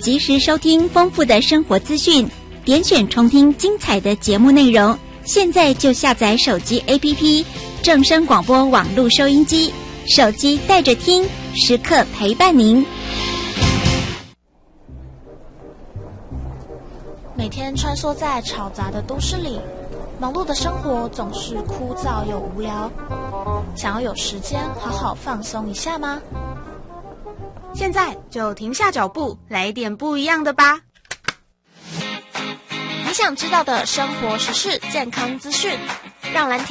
及时收听丰富的生活资讯，点选重听精彩的节目内容。现在就下载手机 APP 正声广播网络收音机，手机带着听，时刻陪伴您。 每天穿梭在嘈杂的都市里，忙碌的生活总是枯燥又无聊。想要有时间好好放松一下吗？ 现在就停下脚步，来点不一样的吧。 你想知道的生活时事、健康资讯，让蓝天